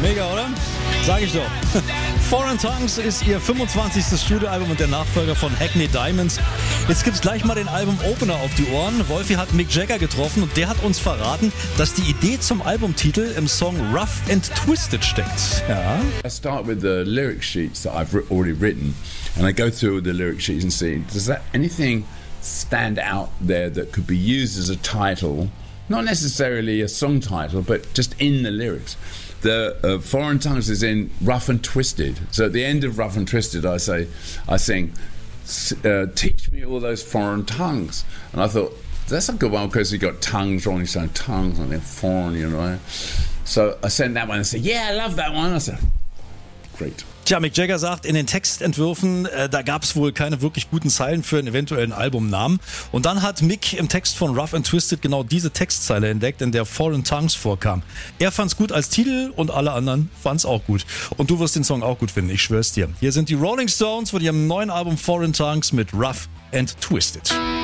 Mega, oder? Sag ich doch. Foreign Tongues ist ihr 25. Studioalbum und der Nachfolger von Hackney Diamonds. Jetzt gibt's gleich mal den Album-Opener auf die Ohren. Wolfi hat Mick Jagger getroffen und der hat uns verraten, dass die Idee zum Albumtitel im Song Rough and Twisted steckt. Ja. I start with the lyric sheets that I've already written and I go through the lyric sheets and see, does that anything stand out there that could be used as a title? Not necessarily a song title, but just in the lyrics. The Foreign Tongues is in Rough and Twisted. So at the end of Rough and Twisted, I sing, teach me all those foreign tongues. And I thought, that's a good one because you got tongues, wrong, you say tongues, and they're foreign, you know. So I sent that one and said, yeah, I love that one. I said, great. Tja, Mick Jagger sagt, in den Textentwürfen, da gab es wohl keine wirklich guten Zeilen für einen eventuellen Albumnamen. Und dann hat Mick im Text von Rough and Twisted genau diese Textzeile entdeckt, in der Foreign Tongues vorkam. Er fand's gut als Titel und alle anderen fand's auch gut. Und du wirst den Song auch gut finden, ich schwör's dir. Hier sind die Rolling Stones von ihrem neuen Album Foreign Tongues mit Rough and Twisted.